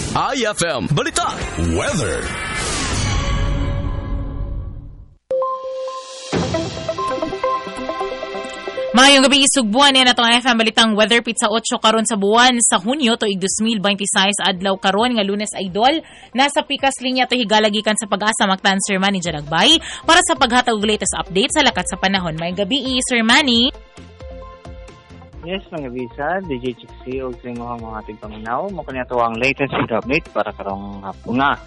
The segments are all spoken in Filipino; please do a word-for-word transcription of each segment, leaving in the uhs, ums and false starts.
I F M Balita Weather. Mayong gabi isugbuan yan atong I F M Balitang Weather Pizza eight karon sa buwan sa Hunyo tuig twenty twenty-six adlaw karon nga Lunes Idol. Nasa pikas linya to higalagikan sa Pag-asa Mactan Sir Manny Janagbay para sa paghatag og latest update sa lakat sa panahon. Mayong gabi Sir Manny. Yes, mga bisa, D J Chixie o sa mga mga tigpaminaw. Mukha niya ito ang latest update para karong hapon na.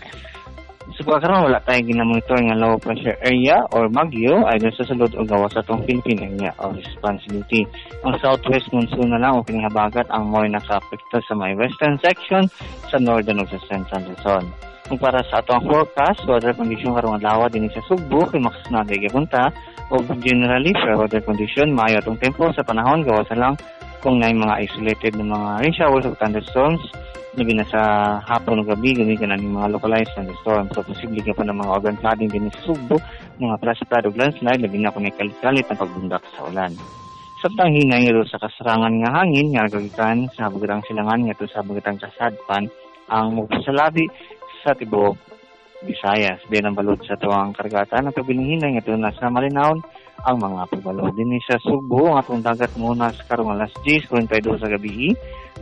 So pagkaroon wala tayong ginamonitor ng low pressure area or Baguio ay doon sa sulod o gawa sa itong Philippine area of responsibility. Ang southwest monsoon na lang o kinihabagat ang more nakaapekto sa may western section sa northern o sa central Luzon. Kung para sa atong forecast, weather condition karong adlaw din sa Sugbo kay makas na gapunta o generally fair weather condition maayo atong tempo sa panahon gawa sa lang kung na mga isolated na mga rain showers o thunderstorms labi na sa hapon o gabi, gabi ka na ng mga localized thunderstorms. So, posible ka pa ng mga urban flooding din sa Sugbo, mga flash flood o landslide, labi na kung may kalit-kalit na pagbundak sa ulan. Sabtang hinay nga sa kasarangan nga hangin, nga gagikan sa habagatang silangan, nga to sa habagatang kasadpan, ang magpasalabi sa Tibok, Visayas. Din ang balot sa tuwang karagatan, ang kabiling hinay, nga to nasa Malinawon, ang mga pagbalod din sa Sugbo, ang atong dagat muna sa karong alas ten forty-two sa gabi,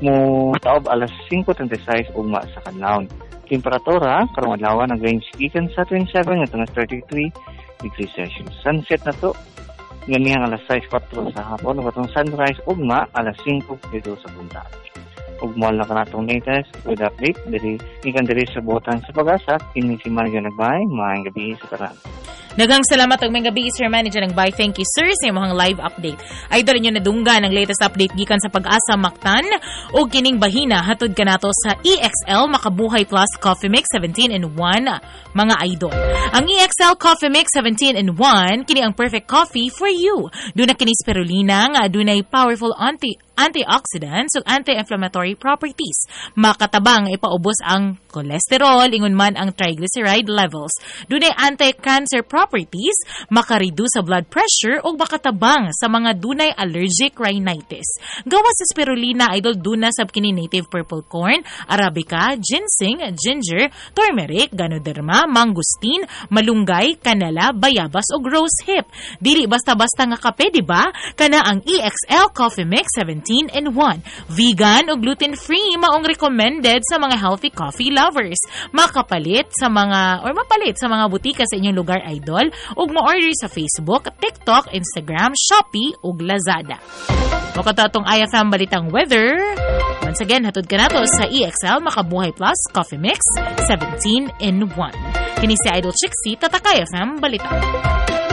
mo taob alas five thirty-six ugma sa kadlawon. Temperatura karong adlaw ang range gikan sa twenty-seven ngadto sa thirty-three degrees Celsius. Sunset na to ganiyang alas six four sa hapon ug atong sunrise ugma alas five dito sa bunta. Ugma lang kanatong latest with update diri ikan diri sa buotan sa Pag-asa kini si Mario Nagbay. Maayong gabi sa tanan. Daghang salamat og may gabi Sir Manager ng Bye. Thank you sir sa imong live update. Idol niyo nadunggan ang latest update gikan sa Pag-asa Mactan ug kining bahina hatod kanato sa E X L Makabuhay Plus Coffee Mix seventeen in one mga idol. Ang E X L Coffee Mix seventeen in one kini ang perfect coffee for you. Duna kini spirulina nga adunay powerful anti antioxidants ug anti-inflammatory properties. Makatabang ipaubos ang cholesterol, ingon man ang triglyceride levels. Dunay anti-cancer properties, makareduce sa blood pressure ug makatabang sa mga dunay allergic rhinitis. Gawa sa spirulina idol duna sab kini native purple corn, arabica, ginseng, ginger, turmeric, ganoderma, mangosteen, malunggay, kanela, bayabas ug rose hip. Dili basta-basta nga kape, di ba? Kana ang E X L Coffee Mix seventeen in one. Vegan o gluten-free maong recommended sa mga healthy coffee lovers. Makapalit sa mga or mapalit sa mga butika sa inyong lugar idol ug mo-order sa Facebook, TikTok, Instagram, Shopee ug Lazada. O katatong I F M Balitang Weather. Once again, hatod ka nato sa E X L Makabuhay Plus Coffee Mix seventeen in one. Kini si Idol Chixie, Tatak I F M Balitang.